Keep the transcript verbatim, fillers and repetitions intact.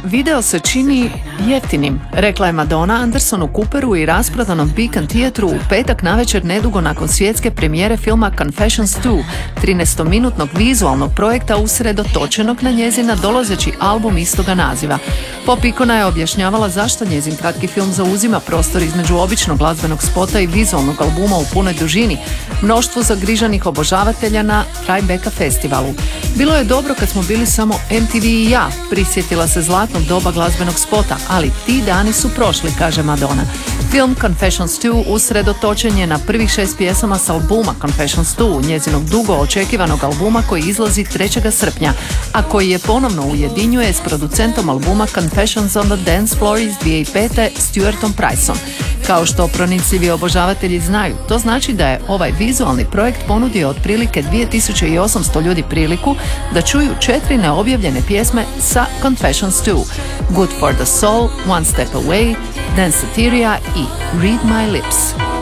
Video se čini jeftinim, rekla je Madonna Andersonu Cooperu i rasprodanom Beacon Theatru u petak navečer nedugo nakon svjetske premijere filma Confessions dva, trinaestominutnog vizualnog projekta usredotočenog na njezin nadolazeći album istoga naziva. Pop ikona je objašnjavala zašto njezin kratki film zauzima prostor između običnog glazbenog spota i vizualnog albuma u punoj dužini, mnoštvu zagrižanih obožavatelja na Tribeca festivalu. Bilo je dobro kad smo bili samo M T V i ja, prisjetila se zlatnog doba glazbenog spota, ali ti dani su prošli, kaže Madonna. Film Confessions dva usredotočen je na prvih šest pjesama s albuma Confessions dva, njezinog dugo očekivanog albuma koji izlazi trećeg srpnja, a koji je ponovno ujedinjuje s producentom albuma Confessions on the Dance Floor iz dvije tisuće pete Stuartom Priceom. Kao što pronicljivi obožavatelji znaju, to znači da je ovaj vizualni projekt ponudio otprilike dvije tisuće osamsto ljudi priliku da čuju četiri neobjavljene pjesme sa Confessions dva: Good for the Soul, One Step Away, Danceteria i Read My Lips.